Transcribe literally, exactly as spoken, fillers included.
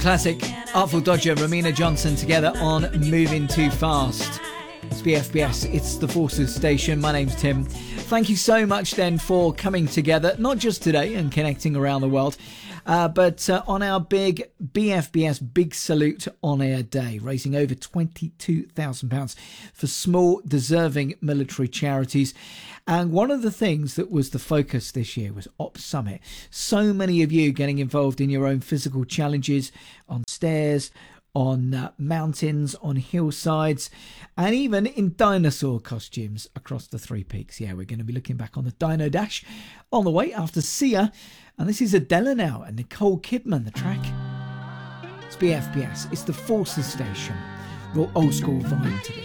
Classic. Artful Dodger, Romina Johnson together on Moving Too Fast. It's B F B S, it's the Forces Station. My name's Tim. Thank you so much then for coming together, not just today and connecting around the world, uh, but uh, on our big B F B S Big Salute On Air Day, raising over twenty-two thousand pounds for small, deserving military charities. And one of the things that was the focus this year was Op Summit. So many of you getting involved in your own physical challenges on stairs, on uh, mountains, on hillsides, and even in dinosaur costumes across the Three Peaks. Yeah, we're going to be looking back on the Dino Dash on the way after Sia. And this is Adela now and Nicole Kidman, the track. It's B F B S, it's the Forces Station. Real old school vibe to this.